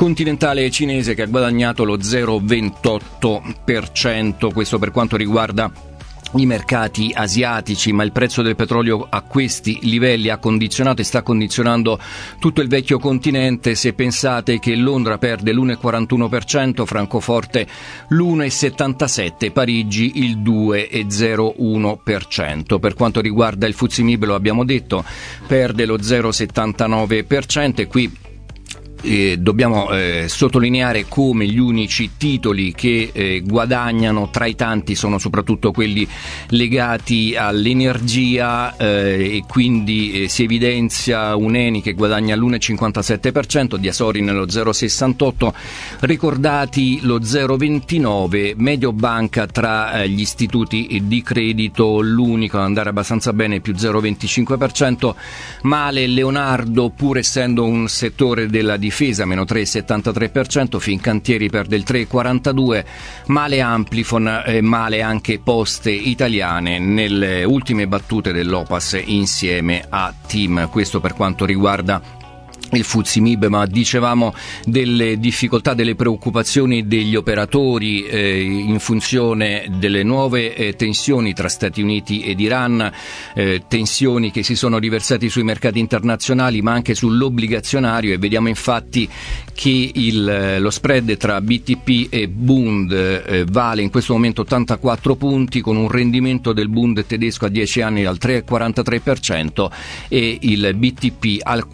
Continentale cinese che ha guadagnato lo 0,28%, questo per quanto riguarda i mercati asiatici, ma il prezzo del petrolio a questi livelli ha condizionato e sta condizionando tutto il vecchio continente. Se pensate che Londra perde l'1,41%, Francoforte l'1,77%, Parigi il 2,01%. Per quanto riguarda il FTSE MIB, lo abbiamo detto, perde lo 0,79% e qui dobbiamo sottolineare come gli unici titoli che guadagnano tra i tanti sono soprattutto quelli legati all'energia, e quindi si evidenzia Uneni che guadagna l'1,57%, Diasori nello 0,68%, Ricordati lo 0,29%, Mediobanca tra gli istituti di credito l'unico ad andare abbastanza bene, più 0,25%, male Leonardo pur essendo un settore della difesa, meno 3,73%, Fincantieri perde il 3,42%, male Amplifon, male anche Poste Italiane nelle ultime battute dell'Opas insieme a TIM. Questo per quanto riguarda il FTSE MIB, ma dicevamo delle difficoltà, delle preoccupazioni degli operatori in funzione delle nuove tensioni tra Stati Uniti ed Iran, tensioni che si sono riversati sui mercati internazionali ma anche sull'obbligazionario, e vediamo infatti che lo spread tra BTP e Bund vale in questo momento 84 punti, con un rendimento del Bund tedesco a 10 anni al 3,43% e il BTP al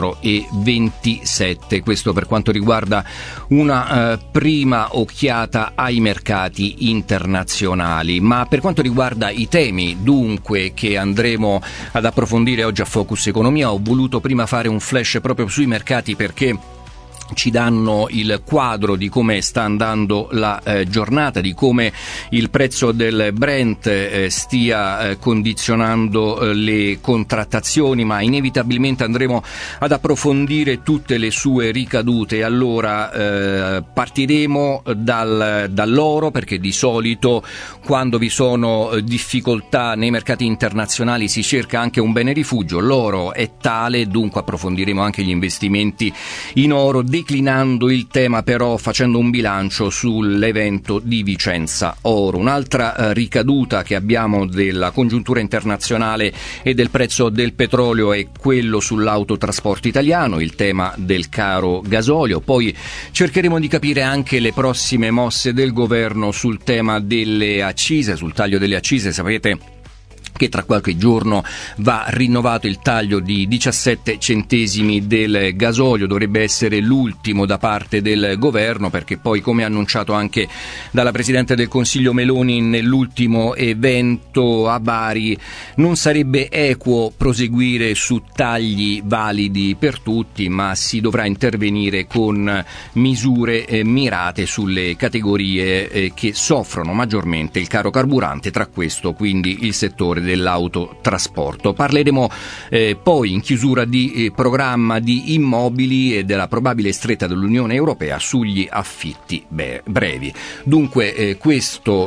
4,27%. Questo per quanto riguarda una prima occhiata ai mercati internazionali. Ma per quanto riguarda i temi dunque che andremo ad approfondire oggi a Focus Economia, ho voluto prima fare un flash proprio sui mercati perché ci danno il quadro di come sta andando la giornata, di come il prezzo del Brent stia condizionando le contrattazioni, ma inevitabilmente andremo ad approfondire tutte le sue ricadute. Allora partiremo dall'oro, perché di solito quando vi sono difficoltà nei mercati internazionali si cerca anche un bene rifugio. L'oro è tale, dunque approfondiremo anche gli investimenti in oro, declinando il tema però facendo un bilancio sull'evento di Vicenza Oro. Un'altra ricaduta che abbiamo della congiuntura internazionale e del prezzo del petrolio è quello sull'autotrasporto italiano, il tema del caro gasolio. Poi cercheremo di capire anche le prossime mosse del governo sul tema delle accise, sul taglio delle accise. Sapete che tra qualche giorno va rinnovato il taglio di 17 centesimi del gasolio, dovrebbe essere l'ultimo da parte del governo, perché poi, come annunciato anche dalla Presidente del Consiglio Meloni nell'ultimo evento a Bari, non sarebbe equo proseguire su tagli validi per tutti, ma si dovrà intervenire con misure mirate sulle categorie che soffrono maggiormente il caro carburante, tra questo quindi il settore dell'autotrasporto. Parleremo poi in chiusura di programma di immobili e della probabile stretta dell'Unione Europea sugli affitti brevi. Dunque questo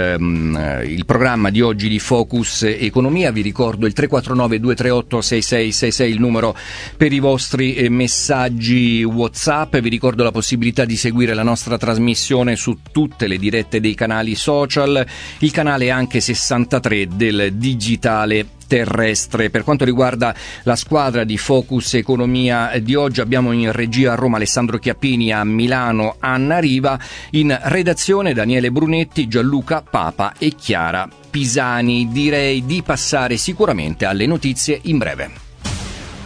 il programma di oggi di Focus Economia. Vi ricordo il 349 238 6666, il numero per i vostri messaggi WhatsApp. Vi ricordo la possibilità di seguire la nostra trasmissione su tutte le dirette dei canali social, il canale anche 63 del digitale terrestre. Per quanto riguarda la squadra di Focus Economia di oggi, abbiamo in regia a Roma Alessandro Chiappini, a Milano Anna Riva, in redazione Daniele Brunetti, Gianluca Papa e Chiara Pisani. Direi di passare sicuramente alle notizie in breve.